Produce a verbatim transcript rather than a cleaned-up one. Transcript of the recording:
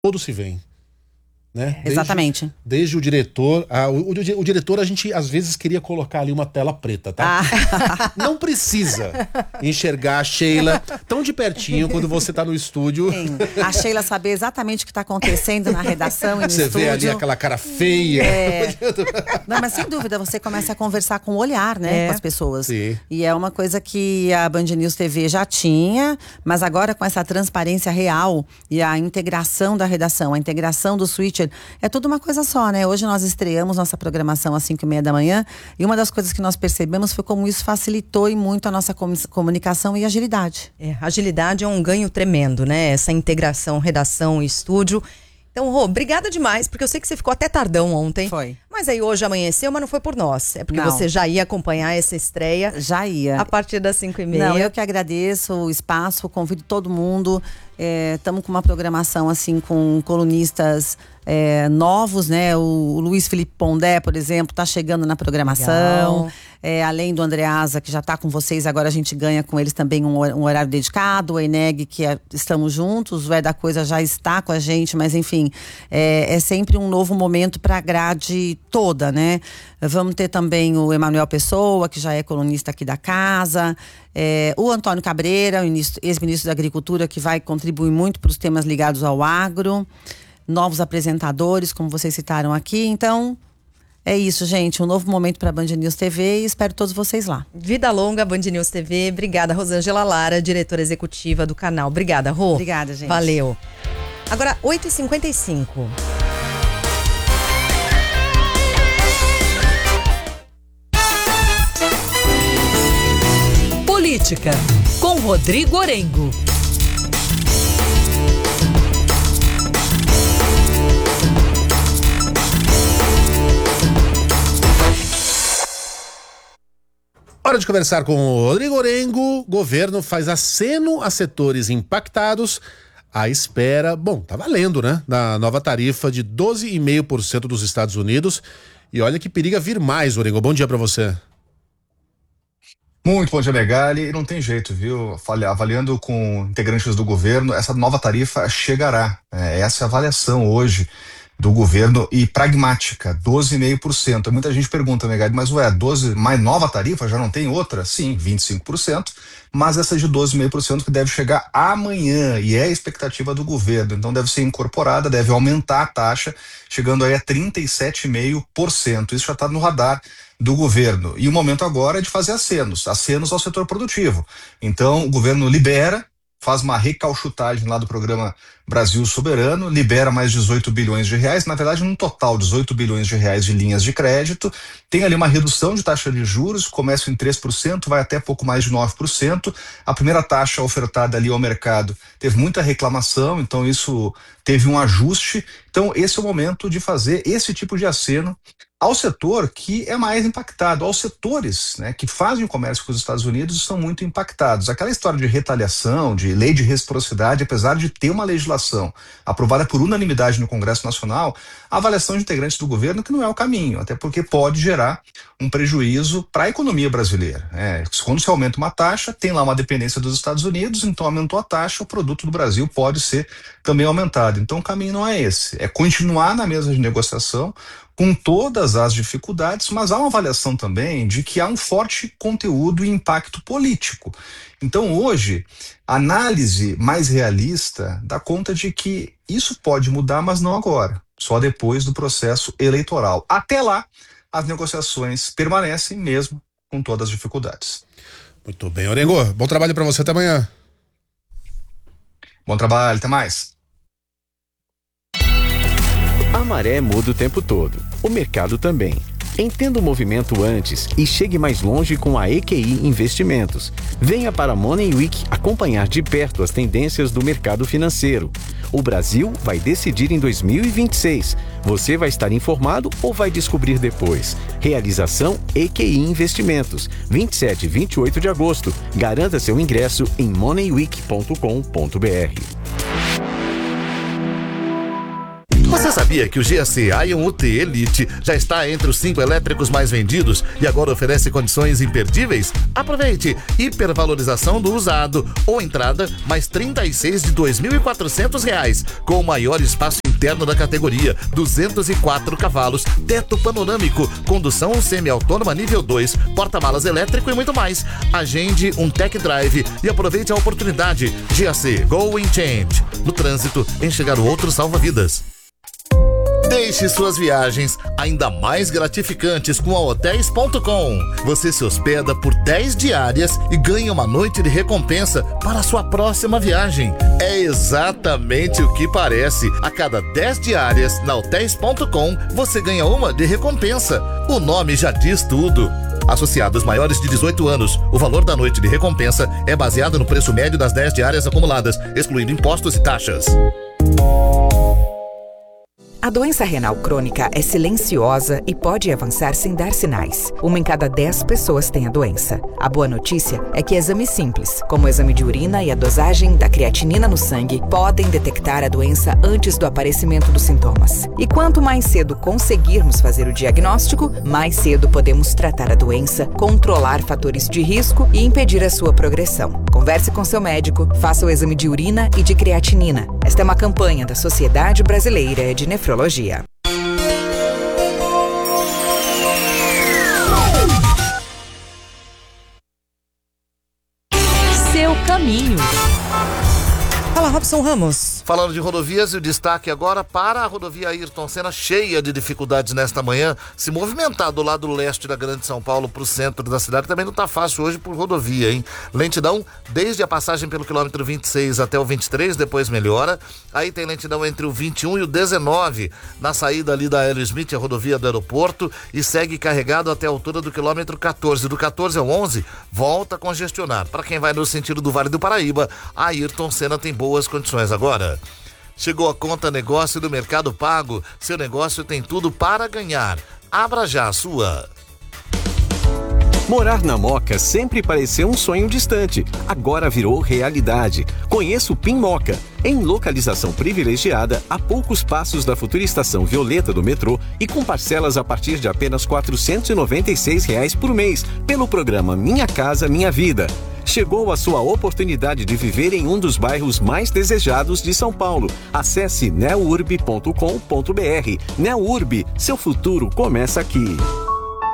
todos se veem. Né? Desde, Exatamente. Desde o diretor, a, o, o, o diretor a gente às vezes queria colocar ali uma tela preta, tá? Ah. Não precisa enxergar a Sheila tão de pertinho quando você tá no estúdio. Sim. A Sheila saber exatamente o que tá acontecendo na redação e no você estúdio. Você vê ali aquela cara feia. É. Não, mas sem dúvida, você começa a conversar com o olhar, né? É. Com as pessoas. Sim. E é uma coisa que a Band News T V já tinha, mas agora com essa transparência real e a integração da redação, a integração do switch, é tudo uma coisa só, né? Hoje nós estreamos nossa programação às cinco e meia da manhã e uma das coisas que nós percebemos foi como isso facilitou e muito a nossa comunicação e agilidade. É, agilidade é um ganho tremendo, né? Essa integração, redação e estúdio. Então, Rô, obrigada demais, porque eu sei que você ficou até tardão ontem. Foi. Mas aí hoje amanheceu, mas não foi por nós. É porque não. Você já ia acompanhar essa estreia. Já ia. A partir das cinco e meia. Não, eu que agradeço o espaço, convido todo mundo. Estamos é, com uma programação assim com colunistas é, novos, né? O, o Luiz Felipe Pondé, por exemplo, está chegando na programação. É, além do Andreasa, que já está com vocês, agora a gente ganha com eles também um, um horário dedicado. O Eneg, que é, estamos juntos. O É da Coisa já está com a gente, mas enfim, é, é sempre um novo momento para a grade toda, né? Vamos ter também o Emanuel Pessoa, que já é colunista aqui da casa. É, o Antônio Cabreira, ex-ministro da Agricultura, que vai contribuir muito para os temas ligados ao agro. Novos apresentadores, como vocês citaram aqui. Então, é isso, gente. Um novo momento para a Band News T V e espero todos vocês lá. Vida longa, Band News T V. Obrigada, Rosângela Lara, diretora executiva do canal. Obrigada, Rô. Obrigada, gente. Valeu. Agora, oito e cinquenta e cinco. Política, com Rodrigo Orengo. Hora de conversar com o Rodrigo Orengo. Governo faz aceno a setores impactados à espera, bom, tá valendo, né? Da nova tarifa de doze vírgula cinco por cento dos Estados Unidos. E olha que periga vir mais, Orengo. Bom dia pra você. Muito bom dia, Megali. E não tem jeito, viu? Avaliando com integrantes do governo, essa nova tarifa chegará. É, essa é a avaliação hoje do governo e pragmática, doze vírgula cinco por cento. Muita gente pergunta, Megali, mas ué, doze mais nova tarifa, já não tem outra? Sim, vinte e cinco por cento, mas essa de doze vírgula cinco por cento que deve chegar amanhã e é a expectativa do governo. Então deve ser incorporada, deve aumentar a taxa, chegando aí a trinta e sete vírgula cinco por cento. Isso já está no radar do governo. E o momento agora é de fazer acenos, acenos ao setor produtivo. Então o governo libera, faz uma recauchutagem lá do programa Brasil Soberano, libera mais dezoito bilhões de reais, na verdade num total dezoito bilhões de reais de linhas de crédito, tem ali uma redução de taxa de juros, começa em três por cento, vai até pouco mais de nove por cento, a primeira taxa ofertada ali ao mercado teve muita reclamação, então isso teve um ajuste, então esse é o momento de fazer esse tipo de aceno ao setor que é mais impactado, aos setores, né, que fazem o comércio com os Estados Unidos são muito impactados. Aquela história de retaliação, de lei de reciprocidade, apesar de ter uma legislação aprovada por unanimidade no Congresso Nacional, a avaliação de integrantes do governo que não é o caminho, até porque pode gerar um prejuízo para a economia brasileira. É, quando se aumenta uma taxa, tem lá uma dependência dos Estados Unidos, então aumentou a taxa, o produto do Brasil pode ser também aumentado. Então o caminho não é esse, é continuar na mesa de negociação, com todas as dificuldades, mas há uma avaliação também de que há um forte conteúdo e impacto político. Então hoje, a análise mais realista dá conta de que isso pode mudar, mas não agora, só depois do processo eleitoral. Até lá, as negociações permanecem mesmo com todas as dificuldades. Muito bem, Orengo, bom trabalho para você, até amanhã. Bom trabalho, até mais. A maré muda o tempo todo, o mercado também. Entenda o movimento antes e chegue mais longe com a E Q I Investimentos. Venha para a Money Week acompanhar de perto as tendências do mercado financeiro. O Brasil vai decidir em dois mil e vinte e seis. Você vai estar informado ou vai descobrir depois? Realização E Q I Investimentos, vinte e sete e vinte e oito de agosto. Garanta seu ingresso em money week ponto com ponto b r. Você Você sabia que o G A C Ion U T Elite já está entre os cinco elétricos mais vendidos e agora oferece condições imperdíveis? Aproveite! Hipervalorização do usado ou entrada mais trinta e seis de dois mil e quatrocentos reais, com o maior espaço interno da categoria, duzentos e quatro cavalos, teto panorâmico, condução semi-autônoma nível dois, porta-malas elétrico e muito mais. Agende um tech drive e aproveite a oportunidade. G A C Go and Change. No trânsito, enxergar o outro salva-vidas. Deixe suas viagens ainda mais gratificantes com a hotéis ponto com. Você se hospeda por dez diárias e ganha uma noite de recompensa para a sua próxima viagem. É exatamente o que parece. A cada dez diárias na hotéis ponto com, você ganha uma de recompensa. O nome já diz tudo. Associados maiores de dezoito anos, o valor da noite de recompensa é baseado no preço médio das dez diárias acumuladas, excluindo impostos e taxas. A doença renal crônica é silenciosa e pode avançar sem dar sinais. Uma em cada dez pessoas tem a doença. A boa notícia é que exames simples, como o exame de urina e a dosagem da creatinina no sangue, podem detectar a doença antes do aparecimento dos sintomas. E quanto mais cedo conseguirmos fazer o diagnóstico, mais cedo podemos tratar a doença, controlar fatores de risco e impedir a sua progressão. Converse com seu médico, faça o exame de urina e de creatinina. Esta é uma campanha da Sociedade Brasileira de Nefrologia. Seu caminho. Fala, Robson Ramos. Falando de rodovias, e o destaque agora para a rodovia Ayrton Senna, cheia de dificuldades nesta manhã. Se movimentar do lado leste da Grande São Paulo para o centro da cidade também não está fácil hoje por rodovia, hein? Lentidão desde a passagem pelo quilômetro vinte e seis até o vinte e três, depois melhora. Aí tem lentidão entre o vinte e um e o dezenove, na saída ali da Hélio Smith, a rodovia do aeroporto, e segue carregado até a altura do quilômetro quatorze. Do quatorze ao onze, volta a congestionar. Para quem vai no sentido do Vale do Paraíba, a Ayrton Senna tem boas condições agora. Chegou a conta negócio do Mercado Pago. Seu negócio tem tudo para ganhar. Abra já a sua. Morar na Moca sempre pareceu um sonho distante. Agora virou realidade. Conheça o Pin Moca. Em localização privilegiada, a poucos passos da futura estação Violeta do metrô e com parcelas a partir de apenas quatrocentos e noventa e seis reais por mês, pelo programa Minha Casa Minha Vida. Chegou a sua oportunidade de viver em um dos bairros mais desejados de São Paulo. Acesse neurb ponto com ponto br. Neurb, seu futuro começa aqui.